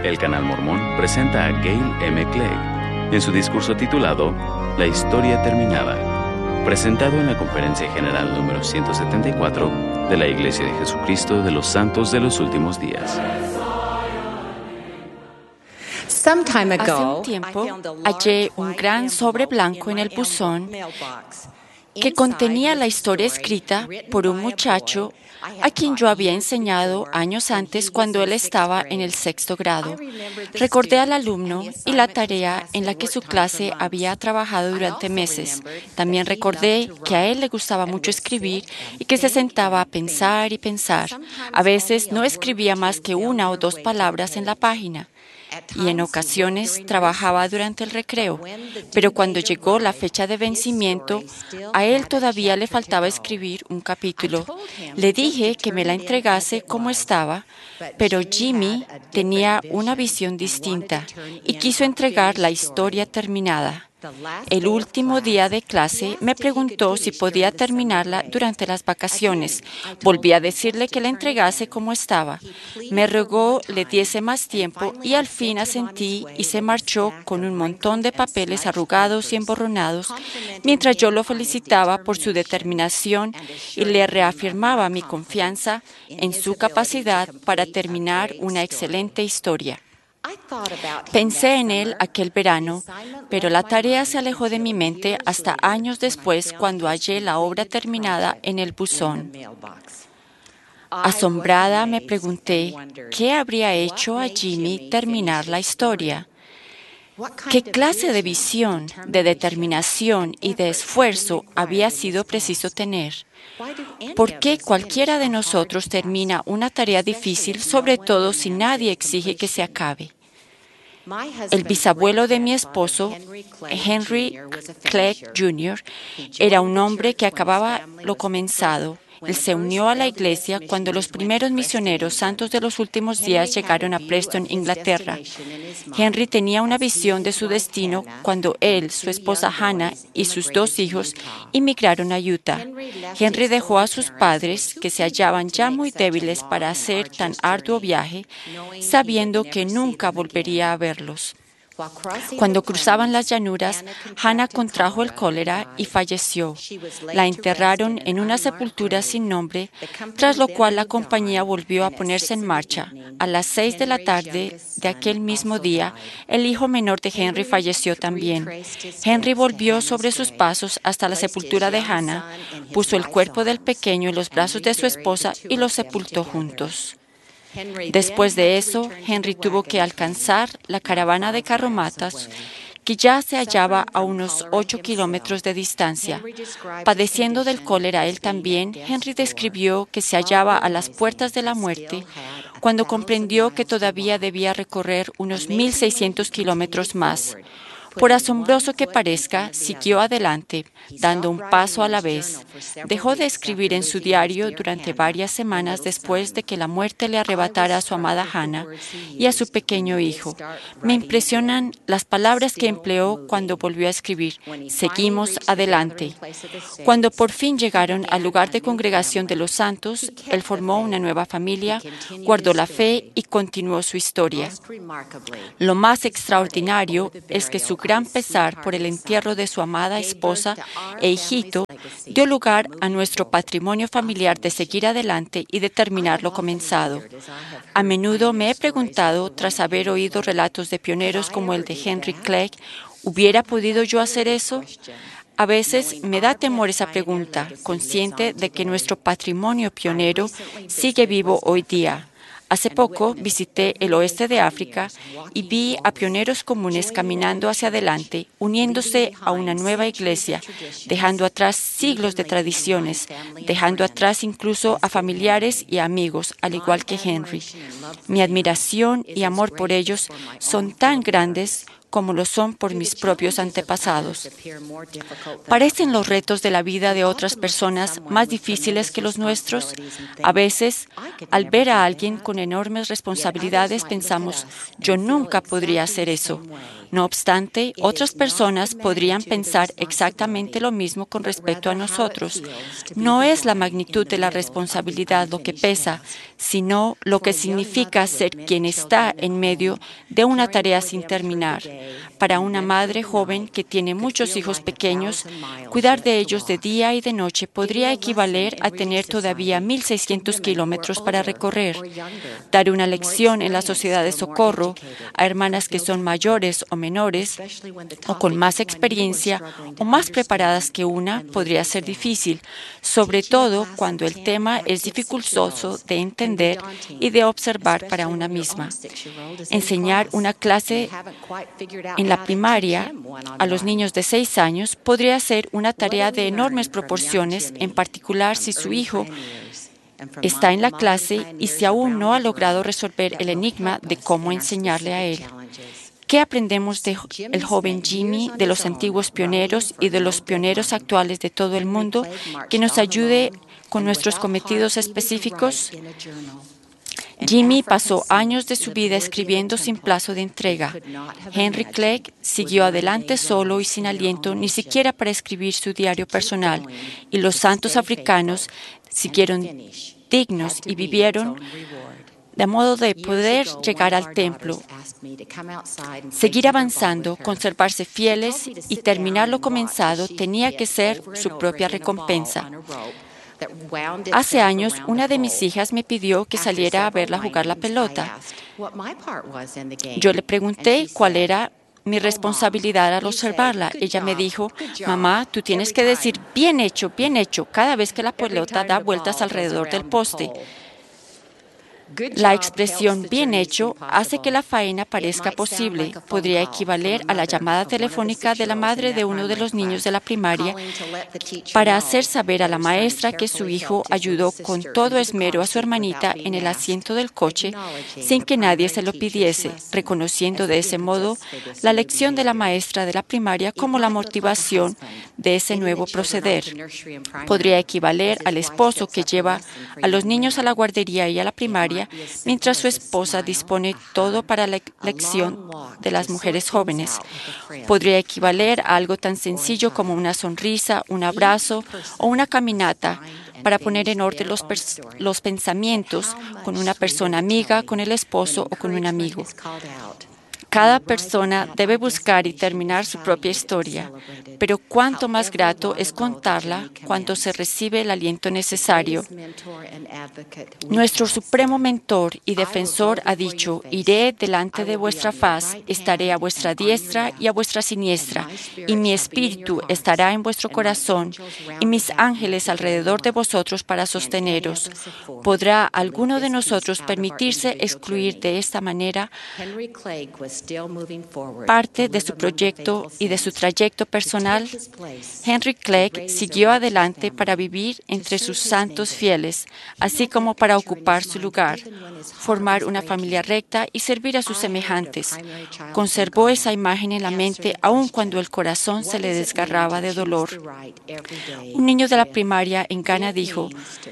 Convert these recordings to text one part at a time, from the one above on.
El Canal Mormón presenta a Gail M. Clegg en su discurso titulado La Historia Terminada, presentado en la Conferencia General número 174 de la Iglesia de Jesucristo de los Santos de los Últimos Días. Hace un tiempo hallé un gran sobre blanco en el buzón que contenía la historia escrita por un muchacho a quien yo había enseñado años antes cuando él estaba en el 6º grado. Recordé al alumno y la tarea en la que su clase había trabajado durante meses. También recordé que a él le gustaba mucho escribir y que se sentaba a pensar y pensar. A veces no escribía más que 1 o 2 palabras en la página. Y en ocasiones trabajaba durante el recreo, pero cuando llegó la fecha de vencimiento, a él todavía le faltaba escribir un capítulo. Le dije que me la entregase como estaba, pero Jimmy tenía una visión distinta y quiso entregar la historia terminada. El último día de clase me preguntó si podía terminarla durante las vacaciones. Volví a decirle que la entregase como estaba. Me rogó le diese más tiempo y al fin asentí y se marchó con un montón de papeles arrugados y emborronados, mientras yo lo felicitaba por su determinación y le reafirmaba mi confianza en su capacidad para terminar una excelente historia. Pensé en él aquel verano, pero la tarea se alejó de mi mente hasta años después cuando hallé la obra terminada en el buzón. Asombrada me pregunté qué habría hecho a Jimmy terminar la historia. ¿Qué clase de visión, de determinación y de esfuerzo había sido preciso tener? ¿Por qué cualquiera de nosotros termina una tarea difícil, sobre todo si nadie exige que se acabe? El bisabuelo de mi esposo, Henry Clegg Jr., era un hombre que acababa lo comenzado. Él se unió a la iglesia cuando los primeros misioneros santos de los últimos días llegaron a Preston, Inglaterra. Henry tenía una visión de su destino cuando él, su esposa Hannah y sus 2 hijos inmigraron a Utah. Henry dejó a sus padres, que se hallaban ya muy débiles para hacer tan arduo viaje, sabiendo que nunca volvería a verlos. Cuando cruzaban las llanuras, Hannah contrajo el cólera y falleció. La enterraron en una sepultura sin nombre, tras lo cual la compañía volvió a ponerse en marcha. A las 6 de la tarde de aquel mismo día, el hijo menor de Henry falleció también. Henry volvió sobre sus pasos hasta la sepultura de Hannah, puso el cuerpo del pequeño en los brazos de su esposa y los sepultó juntos. Después de eso, Henry tuvo que alcanzar la caravana de carromatas que ya se hallaba a unos 8 kilómetros de distancia. Padeciendo del cólera él también, Henry describió que se hallaba a las puertas de la muerte cuando comprendió que todavía debía recorrer unos 1,600 kilómetros más. Por asombroso que parezca, siguió adelante, dando un paso a la vez. Dejó de escribir en su diario durante varias semanas después de que la muerte le arrebatara a su amada Hannah y a su pequeño hijo. Me impresionan las palabras que empleó cuando volvió a escribir. Seguimos adelante. Cuando por fin llegaron al lugar de congregación de los santos, él formó una nueva familia, guardó la fe y continuó su historia. Lo más extraordinario es que su gran pesar por el entierro de su amada esposa e hijito dio lugar a nuestro patrimonio familiar de seguir adelante y de terminar lo comenzado. A menudo me he preguntado, tras haber oído relatos de pioneros como el de Henry Clegg, ¿hubiera podido yo hacer eso? A veces me da temor esa pregunta, consciente de que nuestro patrimonio pionero sigue vivo hoy día. Hace poco visité el oeste de África y vi a pioneros comunes caminando hacia adelante, uniéndose a una nueva iglesia, dejando atrás siglos de tradiciones, dejando atrás incluso a familiares y amigos, al igual que Henry. Mi admiración y amor por ellos son tan grandes como lo son por mis propios antepasados. ¿Parecen los retos de la vida de otras personas más difíciles que los nuestros? A veces, al ver a alguien con enormes responsabilidades, pensamos, yo nunca podría hacer eso. No obstante, otras personas podrían pensar exactamente lo mismo con respecto a nosotros. No es la magnitud de la responsabilidad lo que pesa, sino lo que significa ser quien está en medio de una tarea sin terminar. Para una madre joven que tiene muchos hijos pequeños, cuidar de ellos de día y de noche podría equivaler a tener todavía 1.600 kilómetros para recorrer. Dar una lección en la sociedad de socorro a hermanas que son mayores o menores, o con más experiencia o más preparadas que una, podría ser difícil, sobre todo cuando el tema es dificultoso de entender y de observar para una misma. Enseñar una clase en la primaria a los niños de 6 años podría ser una tarea de enormes proporciones, en particular si su hijo está en la clase y si aún no ha logrado resolver el enigma de cómo enseñarle a él. ¿Qué aprendemos del joven Jimmy, de los antiguos pioneros y de los pioneros actuales de todo el mundo que nos ayude con nuestros cometidos específicos? Jimmy pasó años de su vida escribiendo sin plazo de entrega. Henry Clegg siguió adelante solo y sin aliento, ni siquiera para escribir su diario personal, y los santos africanos siguieron dignos y vivieron de modo de poder llegar al templo, seguir avanzando, conservarse fieles y terminar lo comenzado tenía que ser su propia recompensa. Hace años, una de mis hijas me pidió que saliera a verla jugar la pelota. Yo le pregunté cuál era mi responsabilidad al observarla. Ella me dijo, mamá, tú tienes que decir bien hecho, cada vez que la pelota da vueltas alrededor del poste. La expresión bien hecho hace que la faena parezca posible. Podría equivaler a la llamada telefónica de la madre de uno de los niños de la primaria para hacer saber a la maestra que su hijo ayudó con todo esmero a su hermanita en el asiento del coche sin que nadie se lo pidiese, reconociendo de ese modo la lección de la maestra de la primaria como la motivación de ese nuevo proceder. Podría equivaler al esposo que lleva a los niños a la guardería y a la primaria mientras su esposa dispone todo para la elección de las mujeres jóvenes. Podría equivaler a algo tan sencillo como una sonrisa, un abrazo o una caminata para poner en orden los pensamientos con una persona amiga, con el esposo o con un amigo. Cada persona debe buscar y terminar su propia historia, pero cuánto más grato es contarla cuando se recibe el aliento necesario. Nuestro supremo mentor y defensor ha dicho, iré delante de vuestra faz, estaré a vuestra diestra y a vuestra siniestra, y mi espíritu estará en vuestro corazón, y mis ángeles alrededor de vosotros para sosteneros. ¿Podrá alguno de nosotros permitirse excluir de esta manera parte de su proyecto y de su trayecto personal? Henry Clegg siguió adelante para vivir entre sus santos fieles, así como para ocupar su lugar, formar una familia recta y servir a sus semejantes. Conservó esa imagen en la mente aun cuando el corazón se le desgarraba de dolor. Un niño de la primaria en Ghana dijo,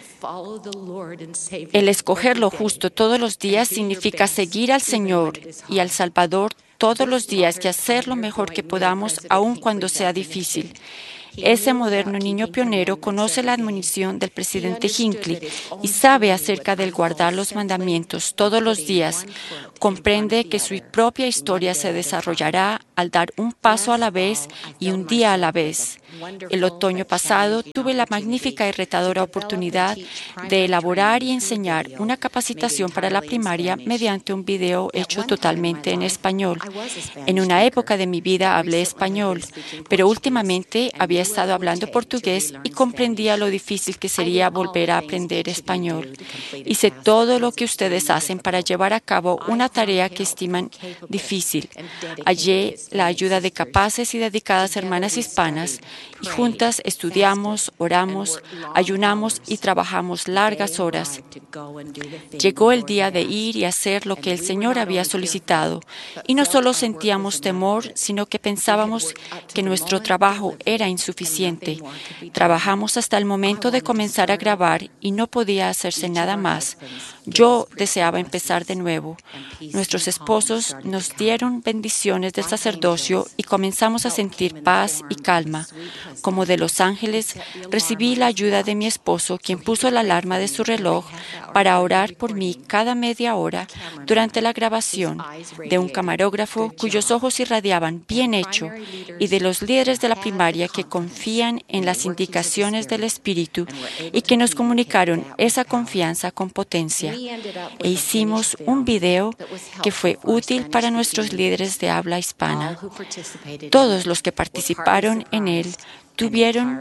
el escoger lo justo todos los días significa seguir al Señor y al Salvador todos los días y hacer lo mejor que podamos, aun cuando sea difícil. Ese moderno niño pionero conoce la admonición del presidente Hinckley y sabe acerca del guardar los mandamientos todos los días. Comprende que su propia historia se desarrollará al dar un paso a la vez y un día a la vez. El otoño pasado tuve la magnífica y retadora oportunidad de elaborar y enseñar una capacitación para la primaria mediante un video hecho totalmente en español. En una época de mi vida hablé español, pero últimamente había estado hablando portugués y comprendía lo difícil que sería volver a aprender español. Hice todo lo que ustedes hacen para llevar a cabo una tarea que estiman difícil. Hallé la ayuda de capaces y dedicadas hermanas hispanas, y juntas estudiamos, oramos, ayunamos y trabajamos largas horas. Llegó el día de ir y hacer lo que el Señor había solicitado, y no solo sentíamos temor, sino que pensábamos que nuestro trabajo era insuficiente. Trabajamos hasta el momento de comenzar a grabar y no podía hacerse nada más. Yo deseaba empezar de nuevo. Nuestros esposos nos dieron bendiciones del sacerdocio y comenzamos a sentir paz y calma. Como de los ángeles, recibí la ayuda de mi esposo, quien puso la alarma de su reloj para orar por mí cada media hora durante la grabación, de un camarógrafo cuyos ojos irradiaban bien hecho, y de los líderes de la primaria que confían en las indicaciones del Espíritu y que nos comunicaron esa confianza con potencia. E hicimos un video que fue útil para nuestros líderes de habla hispana. Todos los que participaron en él tuvieron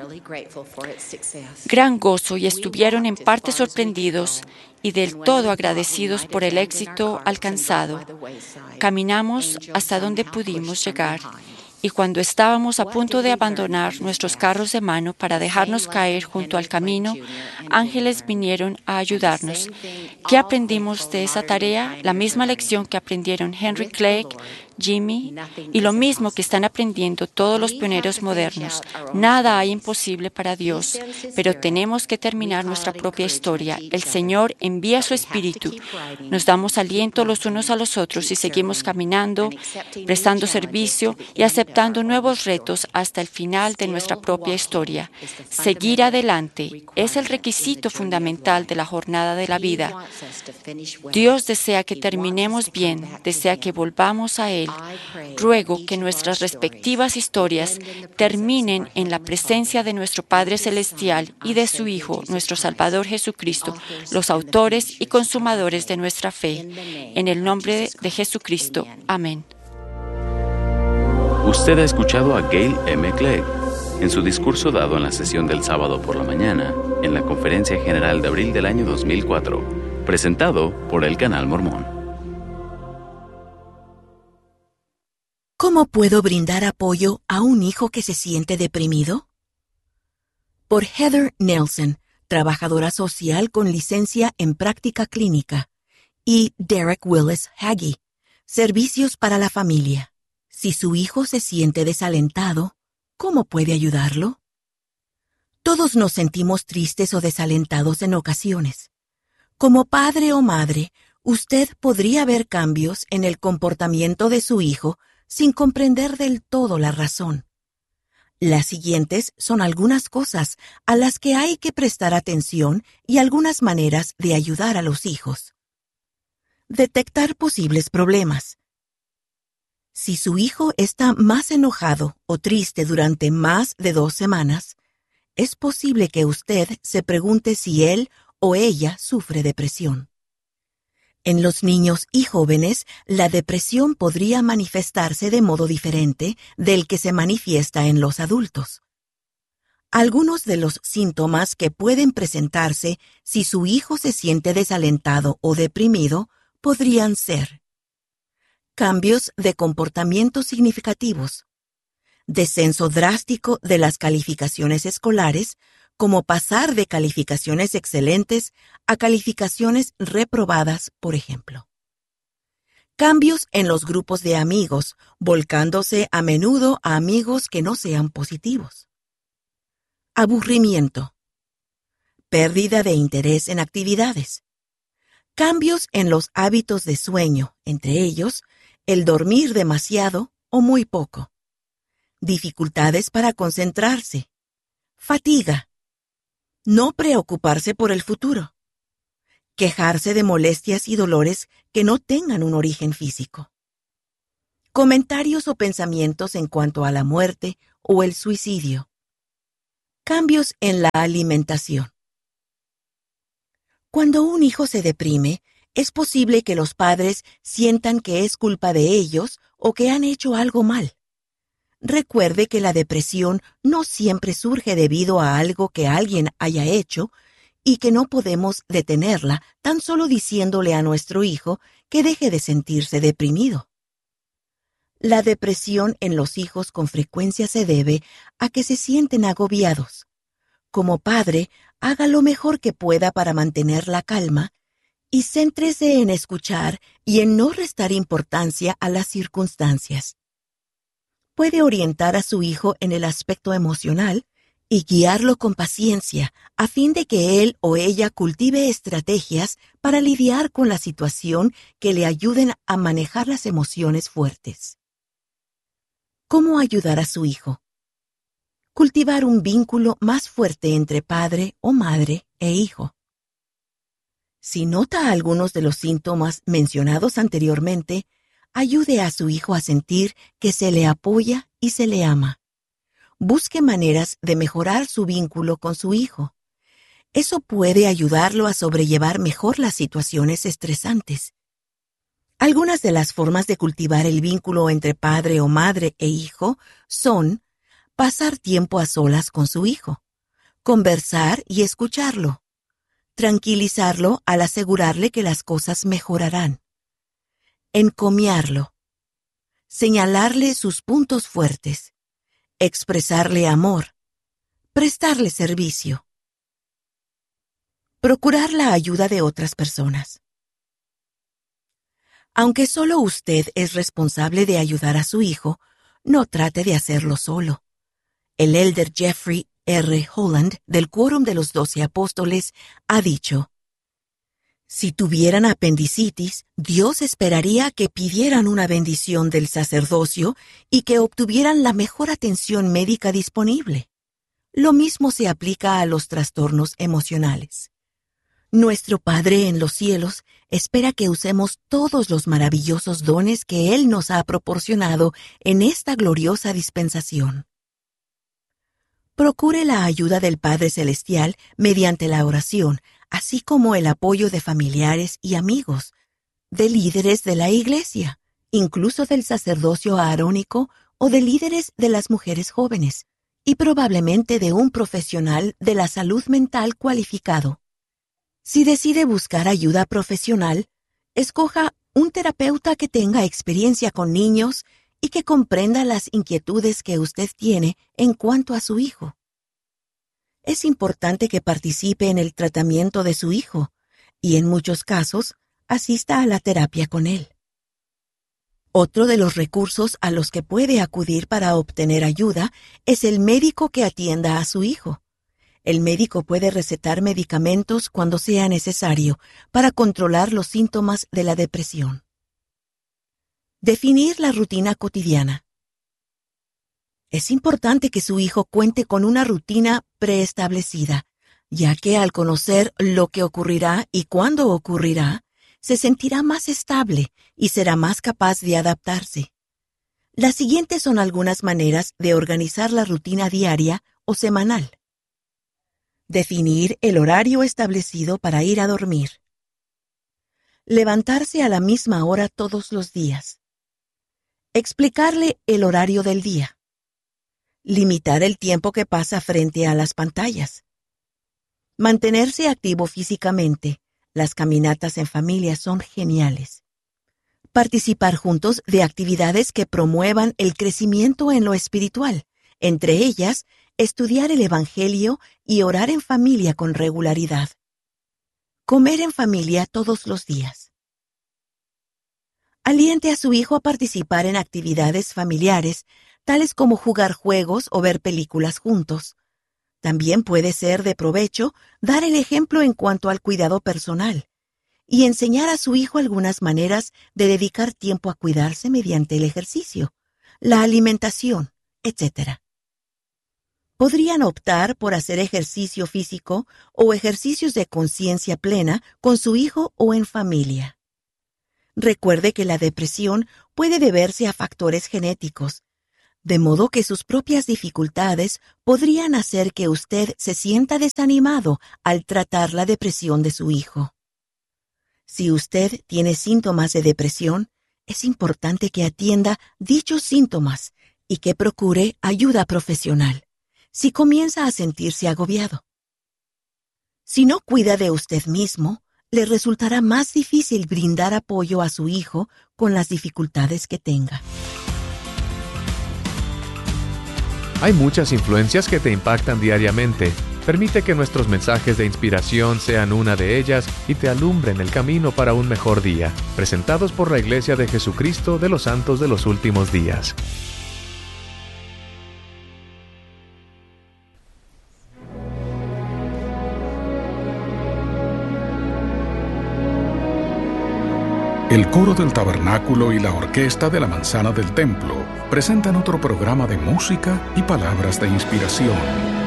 gran gozo y estuvieron en parte sorprendidos y del todo agradecidos por el éxito alcanzado. Caminamos hasta donde pudimos llegar, y cuando estábamos a punto de abandonar nuestros carros de mano para dejarnos caer junto al camino, ángeles vinieron a ayudarnos. ¿Qué aprendimos de esa tarea? La misma lección que aprendieron Henry Clegg, Jimmy, y lo mismo que están aprendiendo todos los pioneros modernos. Nada hay imposible para Dios, pero tenemos que terminar nuestra propia historia. El Señor envía su Espíritu. Nos damos aliento los unos a los otros y seguimos caminando, prestando servicio y aceptando nuevos retos hasta el final de nuestra propia historia. Seguir adelante es el requisito fundamental de la jornada de la vida. Dios desea que terminemos bien, desea que volvamos a Él. Ruego que nuestras respectivas historias terminen en la presencia de nuestro Padre Celestial y de su Hijo, nuestro Salvador Jesucristo, los autores y consumadores de nuestra fe. En el nombre de Jesucristo. Amén. Usted ha escuchado a Gail M. Clegg en su discurso dado en la sesión del sábado por la mañana en la Conferencia General de abril del año 2004, presentado por el Canal Mormón. ¿Cómo puedo brindar apoyo a un hijo que se siente deprimido? Por Heather Nelson, trabajadora social con licencia en práctica clínica, y Derek Willis Hagee, Servicios para la Familia. Si su hijo se siente desalentado, ¿cómo puede ayudarlo? Todos nos sentimos tristes o desalentados en ocasiones. Como padre o madre, usted podría ver cambios en el comportamiento de su hijo sin comprender del todo la razón. Las siguientes son algunas cosas a las que hay que prestar atención y algunas maneras de ayudar a los hijos. Detectar posibles problemas. Si su hijo está más enojado o triste durante más de 2 semanas, es posible que usted se pregunte si él o ella sufre depresión. En los niños y jóvenes, la depresión podría manifestarse de modo diferente del que se manifiesta en los adultos. Algunos de los síntomas que pueden presentarse si su hijo se siente desalentado o deprimido podrían ser: cambios de comportamiento significativos, descenso drástico de las calificaciones escolares, como pasar de calificaciones excelentes a calificaciones reprobadas, por ejemplo. Cambios en los grupos de amigos, volcándose a menudo a amigos que no sean positivos. Aburrimiento. Pérdida de interés en actividades. Cambios en los hábitos de sueño, entre ellos, el dormir demasiado o muy poco. Dificultades para concentrarse. Fatiga. No preocuparse por el futuro. Quejarse de molestias y dolores que no tengan un origen físico. Comentarios o pensamientos en cuanto a la muerte o el suicidio. Cambios en la alimentación. Cuando un hijo se deprime, es posible que los padres sientan que es culpa de ellos o que han hecho algo mal. Recuerde que la depresión no siempre surge debido a algo que alguien haya hecho y que no podemos detenerla tan solo diciéndole a nuestro hijo que deje de sentirse deprimido. La depresión en los hijos con frecuencia se debe a que se sienten agobiados. Como padre, haga lo mejor que pueda para mantener la calma y céntrese en escuchar y en no restar importancia a las circunstancias. Puede orientar a su hijo en el aspecto emocional y guiarlo con paciencia a fin de que él o ella cultive estrategias para lidiar con la situación que le ayuden a manejar las emociones fuertes. ¿Cómo ayudar a su hijo? Cultivar un vínculo más fuerte entre padre o madre e hijo. Si nota algunos de los síntomas mencionados anteriormente, ayude a su hijo a sentir que se le apoya y se le ama. Busque maneras de mejorar su vínculo con su hijo. Eso puede ayudarlo a sobrellevar mejor las situaciones estresantes. Algunas de las formas de cultivar el vínculo entre padre o madre e hijo son pasar tiempo a solas con su hijo, conversar y escucharlo, tranquilizarlo al asegurarle que las cosas mejorarán, encomiarlo, señalarle sus puntos fuertes, expresarle amor, prestarle servicio, procurar la ayuda de otras personas. Aunque solo usted es responsable de ayudar a su hijo, no trate de hacerlo solo. El elder Jeffrey R. Holland, del Quórum de los 12 Apóstoles, ha dicho: si tuvieran apendicitis, Dios esperaría que pidieran una bendición del sacerdocio y que obtuvieran la mejor atención médica disponible. Lo mismo se aplica a los trastornos emocionales. Nuestro Padre en los cielos espera que usemos todos los maravillosos dones que Él nos ha proporcionado en esta gloriosa dispensación. Procure la ayuda del Padre Celestial mediante la oración, así como el apoyo de familiares y amigos, de líderes de la Iglesia, incluso del sacerdocio arónico o de líderes de las mujeres jóvenes, y probablemente de un profesional de la salud mental cualificado. Si decide buscar ayuda profesional, escoja un terapeuta que tenga experiencia con niños y que comprenda las inquietudes que usted tiene en cuanto a su hijo. Es importante que participe en el tratamiento de su hijo y, en muchos casos, asista a la terapia con él. Otro de los recursos a los que puede acudir para obtener ayuda es el médico que atienda a su hijo. El médico puede recetar medicamentos cuando sea necesario para controlar los síntomas de la depresión. Definir la rutina cotidiana. Es importante que su hijo cuente con una rutina preestablecida, ya que al conocer lo que ocurrirá y cuándo ocurrirá, se sentirá más estable y será más capaz de adaptarse. Las siguientes son algunas maneras de organizar la rutina diaria o semanal. Definir el horario establecido para ir a dormir. Levantarse a la misma hora todos los días. Explicarle el horario del día. Limitar el tiempo que pasa frente a las pantallas. Mantenerse activo físicamente. Las caminatas en familia son geniales. Participar juntos de actividades que promuevan el crecimiento en lo espiritual, entre ellas, estudiar el Evangelio y orar en familia con regularidad. Comer en familia todos los días. Aliente a su hijo a participar en actividades familiares, tales como jugar juegos o ver películas juntos. También puede ser de provecho dar el ejemplo en cuanto al cuidado personal y enseñar a su hijo algunas maneras de dedicar tiempo a cuidarse mediante el ejercicio, la alimentación, etc. Podrían optar por hacer ejercicio físico o ejercicios de conciencia plena con su hijo o en familia. Recuerde que la depresión puede deberse a factores genéticos, de modo que sus propias dificultades podrían hacer que usted se sienta desanimado al tratar la depresión de su hijo. Si usted tiene síntomas de depresión, es importante que atienda dichos síntomas y que procure ayuda profesional si comienza a sentirse agobiado. Si no cuida de usted mismo, le resultará más difícil brindar apoyo a su hijo con las dificultades que tenga. Hay muchas influencias que te impactan diariamente. Permite que nuestros mensajes de inspiración sean una de ellas y te alumbren el camino para un mejor día. Presentados por la Iglesia de Jesucristo de los Santos de los Últimos Días. El coro del tabernáculo y la orquesta de la manzana del templo presentan otro programa de música y palabras de inspiración.